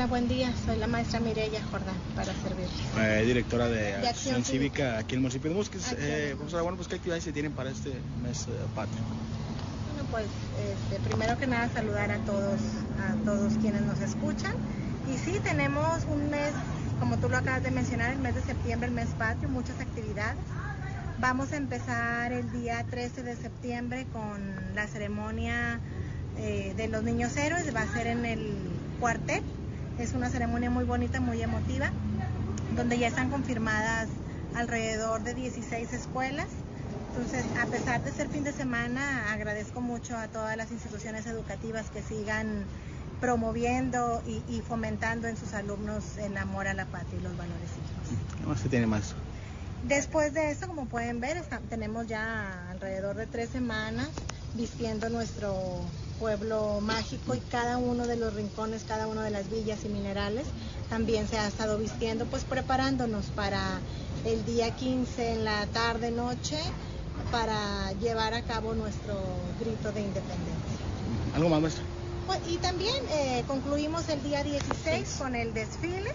Hola, buen día. Soy la maestra Mireya Jordán para servirles. Directora de Acción Cívica aquí en el municipio de Musquis. Profesora, bueno, pues ¿qué actividades se tienen para este mes patrio? Bueno, pues primero que nada saludar a todos quienes nos escuchan. Y sí, tenemos un mes, como tú lo acabas de mencionar, el mes de septiembre, el mes patrio, muchas actividades. Vamos a empezar el día 13 de septiembre con la ceremonia de los niños héroes. Va a ser en el cuartel. Es una ceremonia muy bonita, muy emotiva, donde ya están confirmadas alrededor de 16 escuelas. Entonces, a pesar de ser fin de semana, agradezco mucho a todas las instituciones educativas que sigan promoviendo y fomentando en sus alumnos el amor a la patria y los valores cívicos. ¿Qué más se tiene más? Después de eso, como pueden ver, tenemos ya alrededor de 3 semanas vistiendo nuestro pueblo mágico, y cada uno de los rincones, cada una de las villas y minerales también se ha estado vistiendo, pues preparándonos para el día 15 en la tarde noche para llevar a cabo nuestro grito de independencia. ¿Algo más, maestra? Pues, y también concluimos el día 16 con el desfile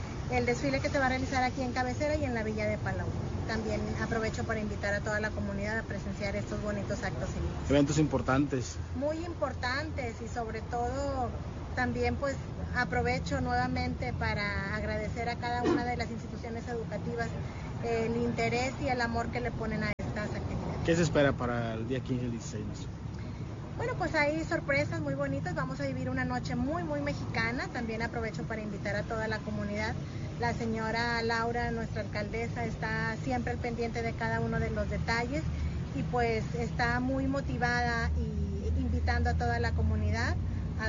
que se va a realizar aquí en Cabecera y en la villa de Palau. También aprovecho para invitar a toda la comunidad a presenciar estos bonitos actos cívicos. Eventos importantes. Muy importantes, y sobre todo también pues aprovecho nuevamente para agradecer a cada una de las instituciones educativas el interés y el amor que le ponen a estas actividades. ¿Qué se espera para el día 15 y el 16? Bueno, pues hay sorpresas muy bonitas. Vamos a vivir una noche muy, muy mexicana. También aprovecho para invitar a toda la comunidad. La señora Laura, nuestra alcaldesa, está siempre al pendiente de cada uno de los detalles y pues está muy motivada y invitando a toda la comunidad, a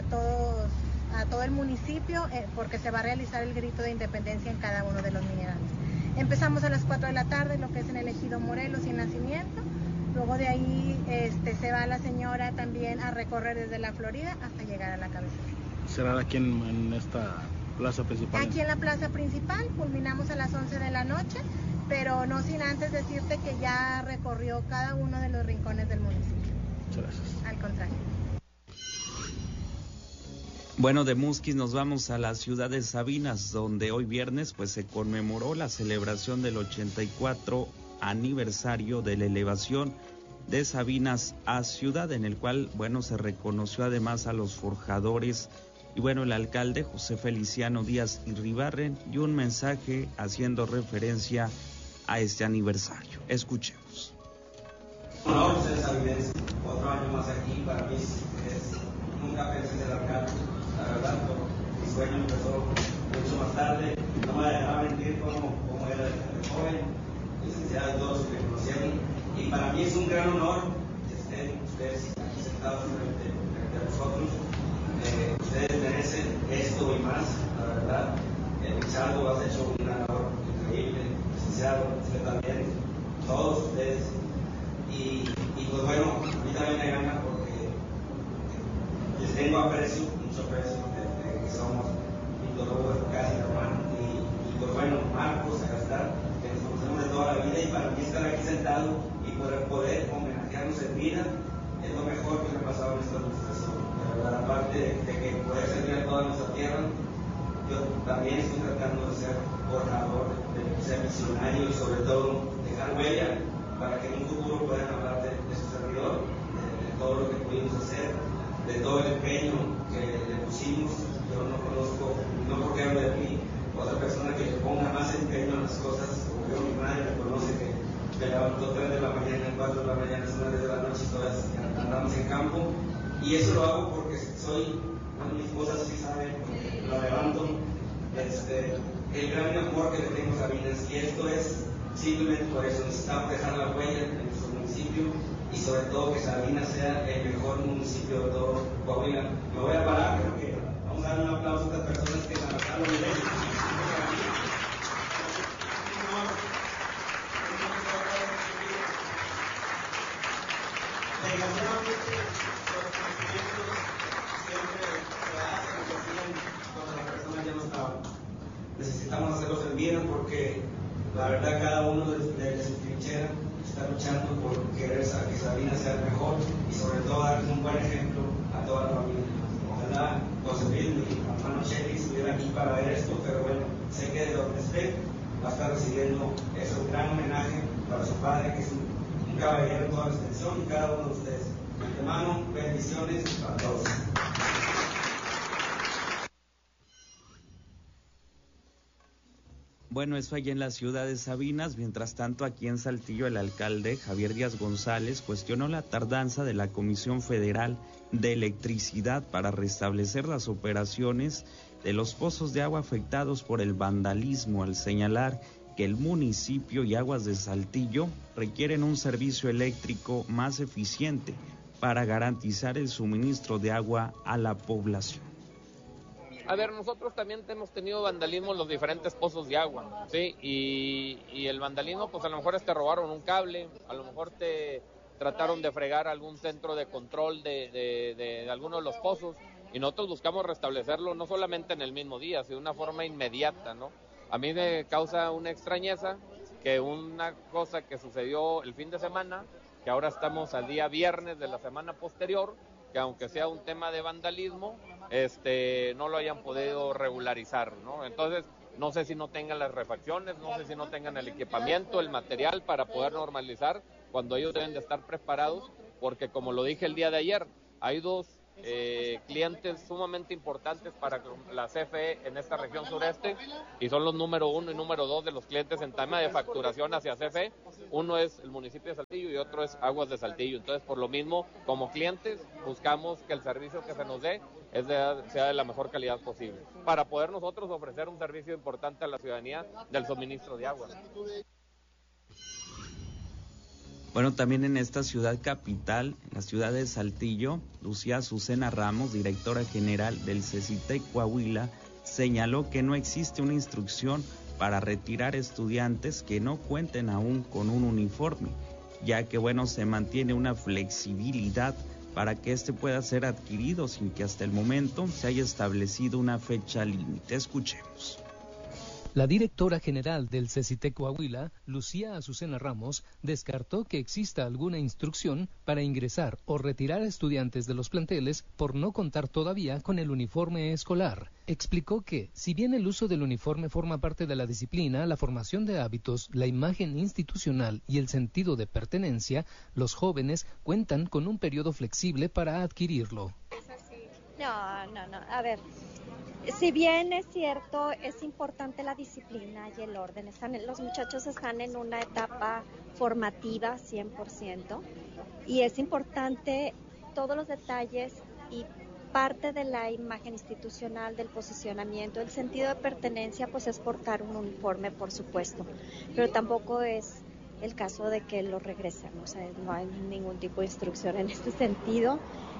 todo el municipio, porque se va a realizar el grito de independencia en cada uno de los minerales. Empezamos a las 4 de la tarde, lo que es en el ejido Morelos y Nacimiento. Luego de ahí se va la señora también a recorrer desde la Florida hasta llegar a la cabecera. ¿Será aquí en esta plaza principal? Aquí en la plaza principal, culminamos a las 11 de la noche, pero no sin antes decirte que ya recorrió cada uno de los rincones del municipio. Muchas gracias. Al contrario. Bueno, de Musquis nos vamos a la ciudad de Sabinas, donde hoy viernes pues se conmemoró la celebración del 84 aniversario de la elevación de Sabinas a ciudad, en el cual, bueno, se reconoció además a los forjadores y, bueno, el alcalde José Feliciano Díaz Irribarren dio un mensaje haciendo referencia a este aniversario. Escuchemos. Honor ser sabinense, 4 años más aquí, para mí nunca pensé ser alcalde, la verdad, mi sueño empezó mucho más tarde, no me dejaba mentir cómo era de joven, licenciados todos que me conocieron, y para mí es un gran honor que estén ustedes aquí sentados frente a nosotros. Ustedes merecen esto y más, la verdad. Richardo, has hecho una labor increíble, licenciado, usted también, todos ustedes. Y pues bueno, a mí también me gana porque les tengo aprecio, mucho aprecio, de que somos Víctor Hugo, casi hermano, y pues bueno, Marcos, Agastar, que nos conocemos de toda la vida, y para mí estar aquí sentado y poder homenajearnos en vida es lo mejor que me ha pasado en esta administración. De verdad, aparte de que poder servir a toda nuestra tierra, yo también estoy tratando de ser forjador, de ser visionario y sobre todo dejar huella para que en un futuro puedan hablar de su servidor, de todo lo que pudimos hacer, de todo el empeño que le pusimos. Yo no conozco, no porque hablo de mí, otra persona que le ponga más empeño a las cosas, como yo, mi madre me conoce que me levanto 3 de la mañana, 4 de la mañana, 9 de la noche, todas andamos en campo, y eso lo hago porque soy, bueno, mi esposa sí sabe, porque lo levanto, el gran amor que le tengo a Sabinas, y esto es simplemente por eso. Necesitamos dejar la huella en nuestro municipio y sobre todo que Sabinas sea el mejor municipio de todo Coahuila. Me voy a parar, creo que vamos a dar un aplauso a estas personas que la verdad lo merecen. Desgraciadamente, los conocimientos siempre se hacen y se hacían cuando las personas ya no estaban. Necesitamos hacerlos en vida porque la verdad cada uno de su trinchera está luchando por querer que Sabinas sea el mejor y sobre todo dar un buen ejemplo a toda la familia. Ojalá José Luis, mi hermano Chely, estuviera aquí para para ver esto, pero bueno, sé que de donde esté va a estar recibiendo ese gran homenaje para su padre, que es un caballero en toda la extensión, y cada uno de ustedes. De antemano, bendiciones para todos. Bueno, eso allá en la ciudad de Sabinas. Mientras tanto, aquí en Saltillo, el alcalde Javier Díaz González cuestionó la tardanza de la Comisión Federal de Electricidad para restablecer las operaciones de los pozos de agua afectados por el vandalismo, al señalar que el municipio y Aguas de Saltillo requieren un servicio eléctrico más eficiente para garantizar el suministro de agua a la población. A ver, nosotros también hemos tenido vandalismo en los diferentes pozos de agua, ¿sí? Y el vandalismo, pues a lo mejor te robaron un cable, a lo mejor te trataron de fregar algún centro de control de alguno de los pozos, y nosotros buscamos restablecerlo no solamente en el mismo día, sino de una forma inmediata, ¿no? A mí me causa una extrañeza que una cosa que sucedió el fin de semana, que ahora estamos al día viernes de la semana posterior, que aunque sea un tema de vandalismo, no lo hayan podido regularizar, ¿no? Entonces, no sé si no tengan las refacciones, no sé si no tengan el equipamiento, el material para poder normalizar, cuando ellos deben de estar preparados, porque como lo dije el día de ayer, hay dos clientes sumamente importantes para la CFE en esta región sureste, y son los número 1 y número 2 de los clientes en tema de facturación hacia CFE. Uno es el municipio de Saltillo y otro es Aguas de Saltillo. Entonces, por lo mismo, como clientes, buscamos que el servicio que se nos dé sea de la mejor calidad posible, para poder nosotros ofrecer un servicio importante a la ciudadanía del suministro de agua. Bueno, también en esta ciudad capital, la ciudad de Saltillo, Lucía Azucena Ramos, directora general del CECITEC Coahuila, señaló que no existe una instrucción para retirar estudiantes que no cuenten aún con un uniforme, ya que se mantiene una flexibilidad para que pueda ser adquirido sin que hasta el momento se haya establecido una fecha límite. Escuchemos. La directora general del CECITEC Coahuila, Lucía Azucena Ramos, descartó que exista alguna instrucción para ingresar o retirar a estudiantes de los planteles por no contar todavía con el uniforme escolar. Explicó que, si bien el uso del uniforme forma parte de la disciplina, la formación de hábitos, la imagen institucional y el sentido de pertenencia, los jóvenes cuentan con un periodo flexible para adquirirlo. No. A ver, si bien es cierto, es importante la disciplina y el orden. Los muchachos están en una etapa formativa 100%, y es importante todos los detalles y parte de la imagen institucional, del posicionamiento, el sentido de pertenencia, pues es portar un uniforme, por supuesto, pero tampoco es el caso de que lo regresen, o sea, no hay ningún tipo de instrucción en este sentido.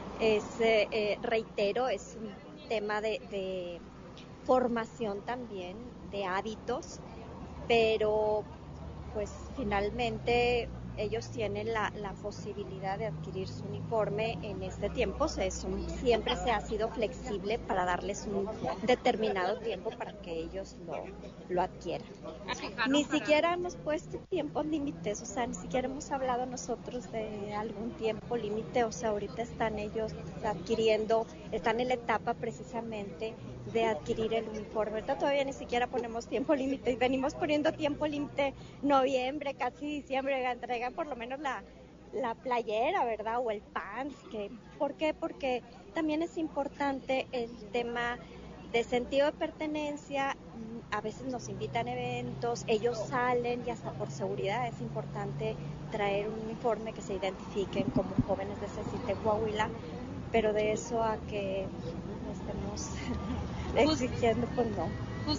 Reitero, es un tema de formación también, de hábitos, pero pues finalmente ellos tienen la posibilidad de adquirir su uniforme en este tiempo. Siempre se ha sido flexible para darles un determinado tiempo para que ellos lo adquieran. Ni siquiera hemos puesto tiempos límites, o sea, ni siquiera hemos hablado nosotros de algún tiempo límite, o sea, ahorita están ellos adquiriendo, están en la etapa precisamente de adquirir el uniforme. Ahorita todavía ni siquiera ponemos tiempo límite, y venimos poniendo tiempo límite noviembre, casi diciembre, entregan por lo menos la playera, ¿verdad? O el pants. ¿Por qué? Porque también es importante el tema de sentido de pertenencia. A veces nos invitan a eventos, ellos salen, y hasta por seguridad es importante traer un uniforme que se identifiquen como jóvenes de CECITEC Coahuila, pero de eso a que estemos exigiendo, pues no.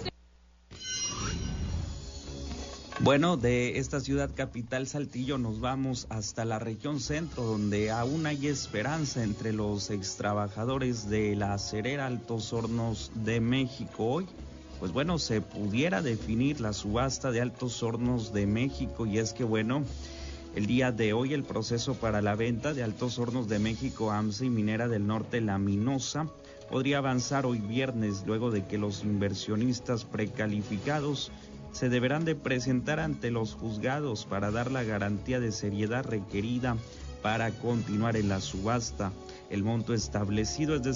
Bueno, de esta ciudad capital, Saltillo, nos vamos hasta la región centro, donde aún hay esperanza entre los extrabajadores de la acerera Altos Hornos de México. Hoy, pues se pudiera definir la subasta de Altos Hornos de México, y es que el día de hoy el proceso para la venta de Altos Hornos de México, AMSA y Minera del Norte, La Minosa, podría avanzar hoy viernes, luego de que los inversionistas precalificados se deberán de presentar ante los juzgados para dar la garantía de seriedad requerida para continuar en la subasta. El monto establecido es de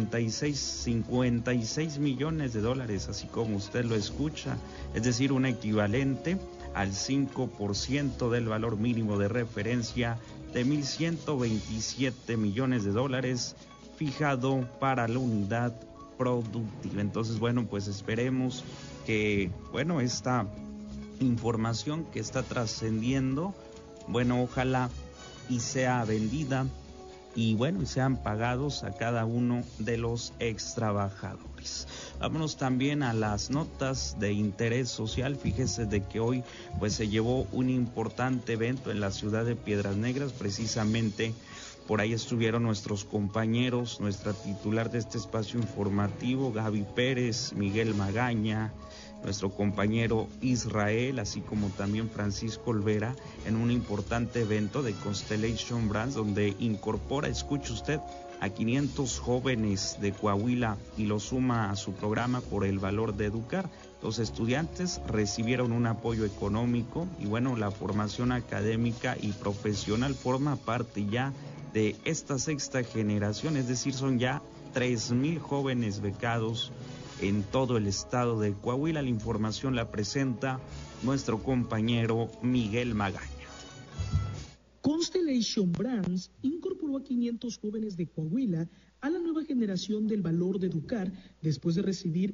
56 millones de dólares, así como usted lo escucha, es decir, un equivalente al 5% del valor mínimo de referencia de 1.127 millones de dólares fijado para la unidad productiva. Entonces, bueno, pues esperemos que, bueno, esta información que está trascendiendo, bueno, ojalá y sea vendida y bueno, sean pagados a cada uno de los extrabajadores. Vámonos también a las notas de interés social. Fíjese de que hoy pues se llevó un importante evento en la ciudad de Piedras Negras, precisamente por ahí estuvieron nuestros compañeros, nuestra titular de este espacio informativo, Gaby Pérez, Miguel Magaña, nuestro compañero Israel, así como también Francisco Olvera, en un importante evento de Constellation Brands, donde incorpora, escuche usted, a 500 jóvenes de Coahuila y lo suma a su programa por el valor de educar. Los estudiantes recibieron un apoyo económico y bueno, la formación académica y profesional forma parte ya de esta sexta generación, es decir, son ya 3,000 jóvenes becados en todo el estado de Coahuila. La información la presenta nuestro compañero Miguel Magaña. Constellation Brands incorporó a 500 jóvenes de Coahuila a la nueva generación del valor de educar. Después de recibir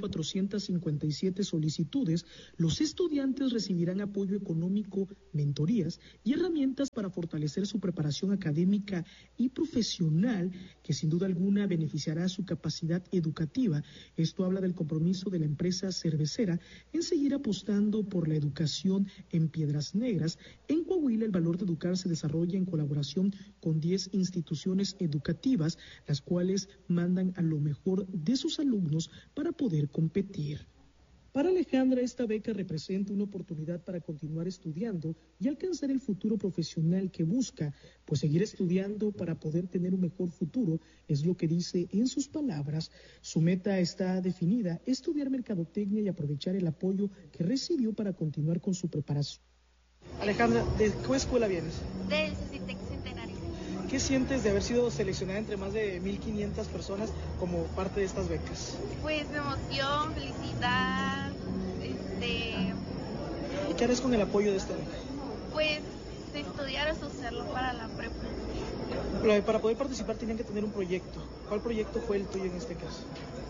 1,457 solicitudes, los estudiantes recibirán apoyo económico, mentorías y herramientas para fortalecer su preparación académica y profesional, que sin duda alguna beneficiará su capacidad educativa. Esto habla del compromiso de la empresa cervecera en seguir apostando por la educación en Piedras Negras. En Coahuila, el valor de educar se desarrolla en colaboración con 10 instituciones educativas, las cuales mandan a lo mejor de sus alumnos para poder competir. Para Alejandra, esta beca representa una oportunidad para continuar estudiando y alcanzar el futuro profesional que busca, pues seguir estudiando para poder tener un mejor futuro es lo que dice en sus palabras. Su meta está definida: estudiar mercadotecnia y aprovechar el apoyo que recibió para continuar con su preparación. Alejandra, ¿de qué escuela vienes? Del CECITEC Centenario. ¿Qué sientes de haber sido seleccionada entre más de 1,500 personas como parte de estas becas? Pues emoción, felicidad, ¿Y qué harás con el apoyo de esta beca? Pues estudiar o hacerlo para la prepa. Para poder participar tenían que tener un proyecto. ¿Cuál proyecto fue el tuyo en este caso?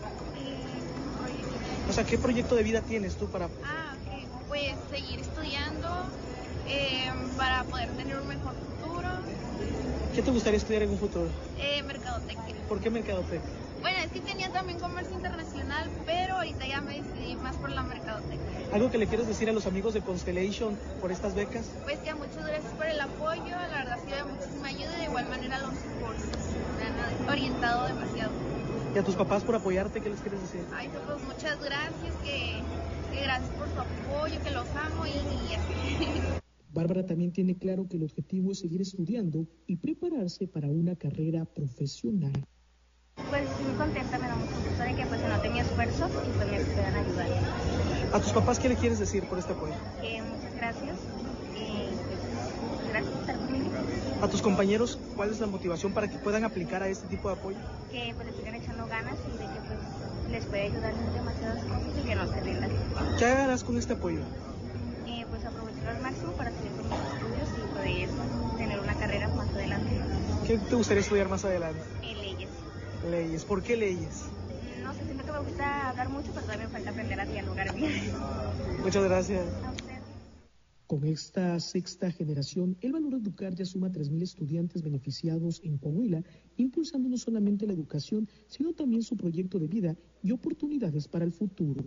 O sea, ¿qué proyecto de vida tienes tú para...? Ok. Pues seguir estudiando para poder tener un mejor futuro. ¿Qué te gustaría estudiar en un futuro? Mercadotecnia. ¿Por qué mercadotecnia? Bueno, es que tenía también comercio internacional, pero ahorita ya me decidí más por la mercadotecnia. ¿Algo que le quieres decir a los amigos de Constellation por estas becas? Pues que muchas gracias por el apoyo, la verdad ha sido de muchísima ayuda, de igual manera los cursos me han orientado demasiado. ¿Y a tus papás por apoyarte? ¿Qué les quieres decir? Ay, pues muchas gracias, que gracias por su apoyo, que los amo y así. Bárbara también tiene claro que el objetivo es seguir estudiando y prepararse para una carrera profesional. Pues muy contenta, me da mucho gusto de que pues se noten mi esfuerzo y pues me puedan ayudar. ¿A tus papás qué le quieres decir por este apoyo? Muchas gracias pues gracias por estar conmigo. ¿A tus compañeros cuál es la motivación para que puedan aplicar a este tipo de apoyo? Que pues le sigan echando ganas y de que pues les puede ayudar en demasiadas cosas y que no se rindan. ¿Qué harás con este apoyo? Pues aprovecharlo al máximo para seguir con mis estudios y poder tener una carrera más adelante. ¿Qué te gustaría estudiar más adelante? Leyes. Leyes. ¿Por qué leyes? No sé, siento que me gusta hablar mucho, pero todavía me falta aprender a dialogar bien. Muchas gracias. A usted. Con esta sexta generación, el valor de educar ya suma 3,000 estudiantes beneficiados en Coahuila, impulsando no solamente la educación, sino también su proyecto de vida y oportunidades para el futuro.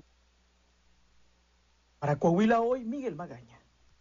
Para Coahuila hoy, Miguel Magaña.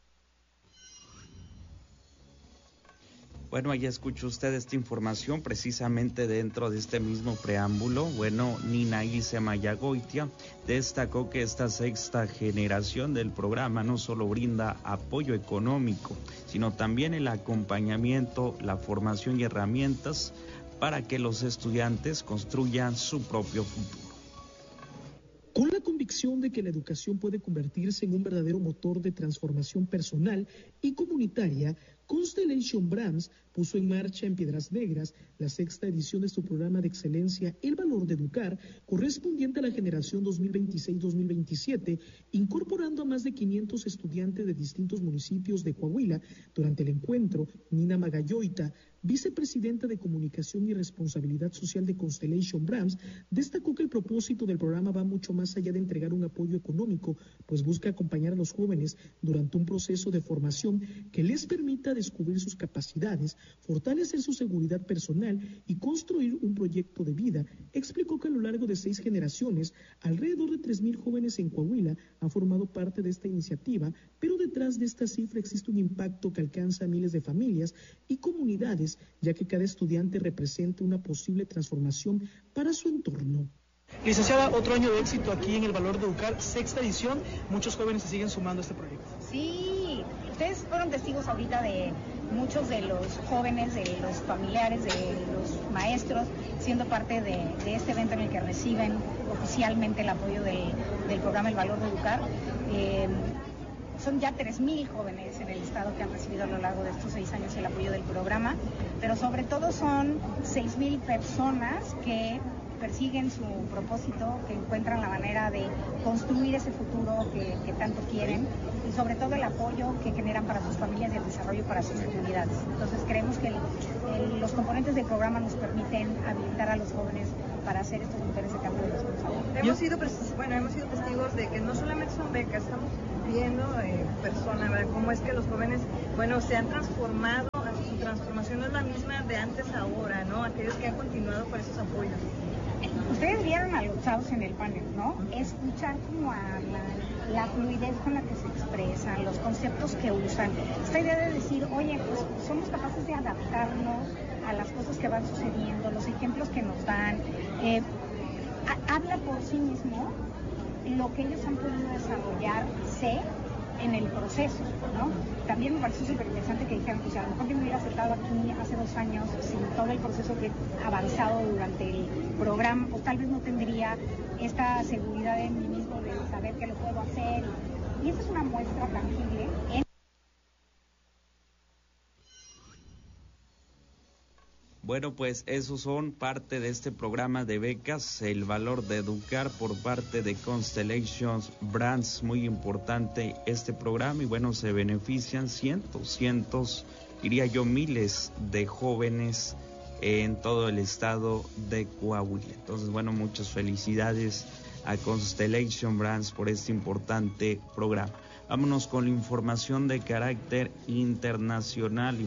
Bueno, ahí escuchó usted esta información precisamente dentro de este mismo preámbulo. Bueno, Nina Ilse Mayagoitia destacó que esta sexta generación del programa no solo brinda apoyo económico, sino también el acompañamiento, la formación y herramientas para que los estudiantes construyan su propio futuro. Con la convicción convicción de que la educación puede convertirse en un verdadero motor de transformación personal y comunitaria, Constellation Brands puso en marcha en Piedras Negras la 6ª edición de su programa de excelencia El Valor de Educar, correspondiente a la generación 2026-2027, incorporando a más de 500 estudiantes de distintos municipios de Coahuila. Durante el encuentro, Nina Magayoita, vicepresidenta de Comunicación y Responsabilidad Social de Constellation Brands, destacó que el propósito del programa va mucho más allá de entregar un apoyo económico, pues busca acompañar a los jóvenes durante un proceso de formación que les permita descubrir sus capacidades, fortalecer su seguridad personal y construir un proyecto de vida. Explicó que a lo largo de 6 generaciones, alrededor de 3,000 jóvenes en Coahuila han formado parte de esta iniciativa, pero detrás de esta cifra existe un impacto que alcanza a miles de familias y comunidades, ya que cada estudiante representa una posible transformación para su entorno. Licenciada, otro año de éxito aquí en El Valor de Educar, 6ª edición, muchos jóvenes se siguen sumando a este proyecto. Sí, ustedes fueron testigos ahorita de muchos de los jóvenes, de los familiares, de los maestros, siendo parte de este evento en el que reciben oficialmente el apoyo del programa El Valor de Educar. Son ya 3,000 jóvenes en el estado que han recibido a lo largo de estos 6 años el apoyo del programa, pero sobre todo son 6,000 personas que persiguen su propósito, que encuentran la manera de construir ese futuro que tanto quieren, y sobre todo el apoyo que generan para sus familias y el desarrollo para sus comunidades. Entonces creemos que los componentes del programa nos permiten habilitar a los jóvenes para hacer estos motores de cambio de responsabilidad. Hemos sido testigos de que no solamente son becas, estamos viendo personas, ¿verdad? Cómo es que los jóvenes, se han transformado, su transformación no es la misma de antes a ahora, ¿no? Aquellos que han continuado con esos apoyos. Ustedes vieron a los chavos en el panel, ¿no? Escuchar cómo hablan, la fluidez con la que se expresan, los conceptos que usan. Esta idea de decir, oye, pues somos capaces de adaptarnos a las cosas que van sucediendo, los ejemplos que nos dan. Habla por sí mismo lo que ellos han podido desarrollarse en el proceso, ¿no? También me pareció súper interesante que dijeran, pues a lo mejor yo me hubiera acercado aquí hace 2 años sin todo el proceso que he avanzado durante el programa, pues tal vez no tendría esta seguridad en mí mismo de saber que lo puedo hacer. Y esa es una muestra tangible en... Bueno, pues esos son parte de este programa de becas, El Valor de Educar por parte de Constellation Brands, muy importante este programa y bueno, se benefician cientos, diría yo miles de jóvenes en todo el estado de Coahuila. Entonces, bueno, muchas felicidades a Constellation Brands por este importante programa. Vámonos con la información de carácter internacional,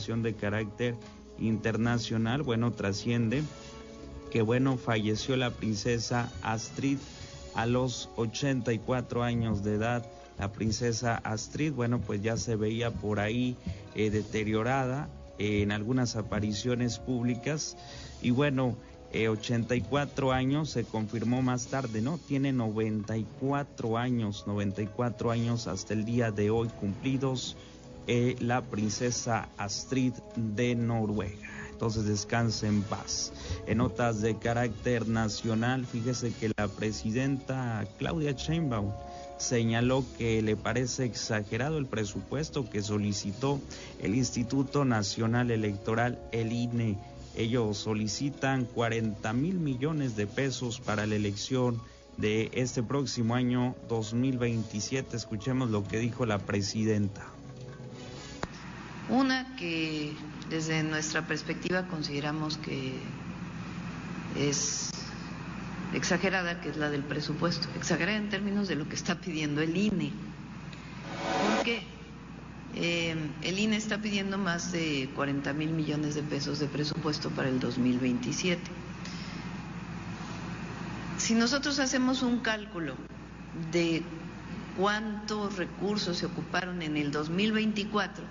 bueno, trasciende que, bueno, falleció la princesa Astrid a los 84 años de edad. La princesa Astrid, bueno, pues ya se veía por ahí deteriorada en algunas apariciones públicas y bueno, 84 años se confirmó más tarde, ¿no? Tiene 94 años hasta el día de hoy cumplidos. La princesa Astrid de Noruega. Entonces descanse en paz. En notas de carácter nacional, fíjese que la presidenta Claudia Sheinbaum señaló que le parece exagerado el presupuesto que solicitó el Instituto Nacional Electoral, el INE. Ellos solicitan 40,000 millones de pesos para la elección de este próximo año 2027. Escuchemos lo que dijo la presidenta. Una que desde nuestra perspectiva consideramos que es exagerada, que es la del presupuesto, exagerada en términos de lo que está pidiendo el INE. ¿Por qué? El INE está pidiendo más de 40,000 millones de pesos de presupuesto para el 2027. Si nosotros hacemos un cálculo de cuántos recursos se ocuparon en el 2024,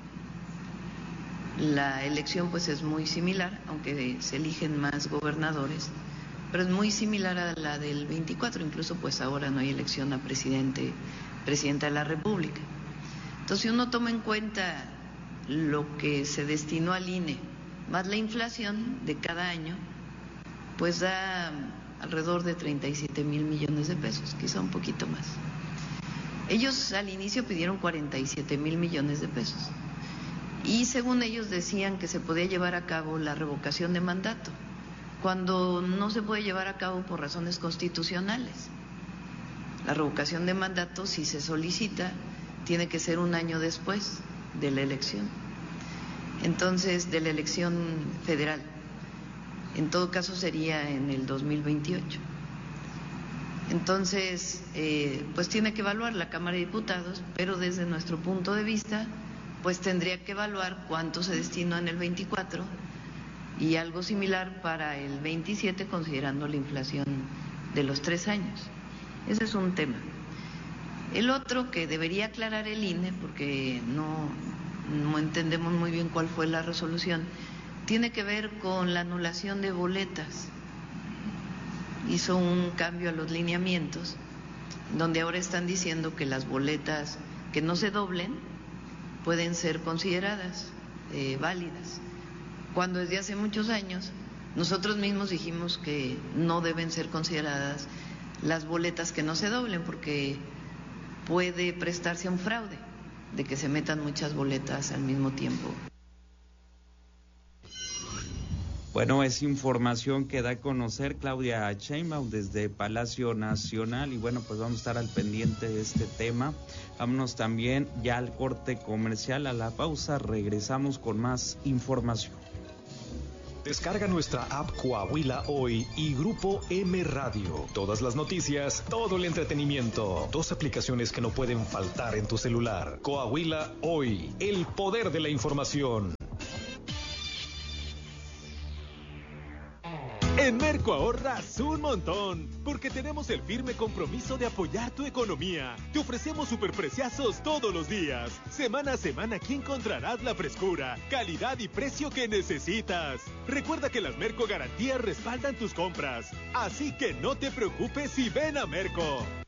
la elección pues es muy similar, aunque se eligen más gobernadores, pero es muy similar a la del 24, incluso pues ahora no hay elección a presidenta de la República. Entonces, si uno toma en cuenta lo que se destinó al INE, más la inflación de cada año, pues da alrededor de 37,000 millones de pesos, quizá un poquito más. Ellos al inicio pidieron 47,000 millones de pesos y según ellos decían que se podía llevar a cabo la revocación de mandato, cuando no se puede llevar a cabo por razones constitucionales. La revocación de mandato, si se solicita, tiene que ser un año después de la elección. Entonces, de la elección federal. En todo caso sería en el 2028. Entonces, pues tiene que evaluar la Cámara de Diputados, pero desde nuestro punto de vista, pues tendría que evaluar cuánto se destinó en el 24 y algo similar para el 27, considerando la inflación de los 3 años. Ese es un tema. El otro que debería aclarar el INE, porque no entendemos muy bien cuál fue la resolución, tiene que ver con la anulación de boletas. Hizo un cambio a los lineamientos, donde ahora están diciendo que las boletas que no se doblen pueden ser consideradas válidas, cuando desde hace muchos años nosotros mismos dijimos que no deben ser consideradas las boletas que no se doblen, porque puede prestarse a un fraude, de que se metan muchas boletas al mismo tiempo. Bueno, es información que da a conocer Claudia Sheinbaum desde Palacio Nacional y bueno, pues vamos a estar al pendiente de este tema. Vámonos también ya al corte comercial, a la pausa, regresamos con más información. Descarga nuestra app Coahuila Hoy y Grupo M Radio. Todas las noticias, todo el entretenimiento. 2 aplicaciones que no pueden faltar en tu celular. Coahuila Hoy, el poder de la información. En Merco ahorras un montón, porque tenemos el firme compromiso de apoyar tu economía. Te ofrecemos superpreciazos todos los días. Semana a semana aquí encontrarás la frescura, calidad y precio que necesitas. Recuerda que las Merco Garantías respaldan tus compras, así que no te preocupes y ven a Merco.